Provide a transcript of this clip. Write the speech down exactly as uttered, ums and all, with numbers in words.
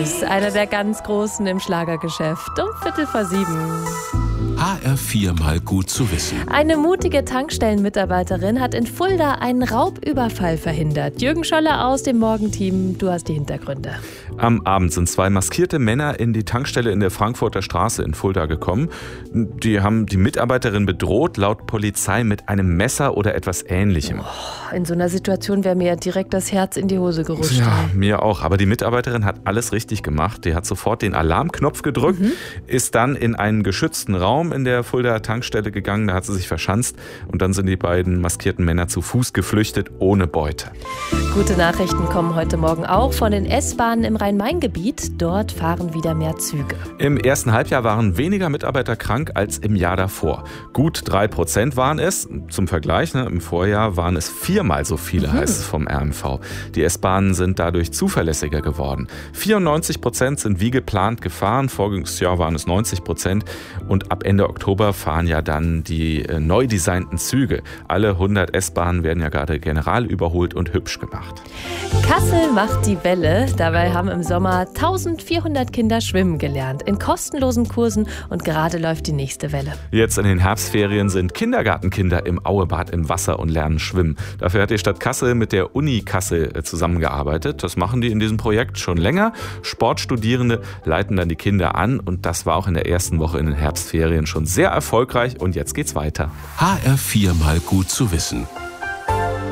Boys, einer der ganz Großen im Schlagergeschäft, um Viertel vor sieben. H R vier mal gut zu wissen. Eine mutige Tankstellenmitarbeiterin hat in Fulda einen Raubüberfall verhindert. Jürgen Scholler aus dem Morgenteam, du hast die Hintergründe. Am Abend sind zwei maskierte Männer in die Tankstelle in der Frankfurter Straße in Fulda gekommen. Die haben die Mitarbeiterin bedroht, laut Polizei mit einem Messer oder etwas Ähnlichem. Oh, in so einer Situation wäre mir ja direkt das Herz in die Hose gerutscht. Ja, mir auch. Aber die Mitarbeiterin hat alles richtig gemacht. Die hat sofort den Alarmknopf gedrückt, mhm. ist dann in einen geschützten Raum in der Fulda Tankstelle gegangen. Da hat sie sich verschanzt und dann sind die beiden maskierten Männer zu Fuß geflüchtet, ohne Beute. Gute Nachrichten kommen heute Morgen auch von den S-Bahnen im Rhein-Main-Gebiet. Dort fahren wieder mehr Züge. Im ersten Halbjahr waren weniger Mitarbeiter krank als im Jahr davor. Gut drei Prozent waren es. Zum Vergleich, ne, im Vorjahr waren es viermal so viele, mhm. heißt es vom R M V. Die S-Bahnen sind dadurch zuverlässiger geworden. vierundneunzig Prozent sind wie geplant gefahren. Voriges Jahr waren es neunzig Prozent. Und ab Ende Oktober fahren ja dann die äh, neu designten Züge. Alle hundert S-Bahnen werden ja gerade general überholt und hübsch gemacht. Kassel macht die Welle. Dabei haben im Sommer eintausendvierhundert Kinder schwimmen gelernt. In kostenlosen Kursen und gerade läuft die nächste Welle. Jetzt in den Herbstferien sind Kindergartenkinder im Auebad im Wasser und lernen schwimmen. Dafür hat die Stadt Kassel mit der Uni Kassel zusammengearbeitet. Das machen die in diesem Projekt schon länger. Sportstudierende leiten dann die Kinder an und das war auch in der ersten Woche in den Herbstferien schon sehr erfolgreich und jetzt geht's weiter. H R vier mal gut zu wissen.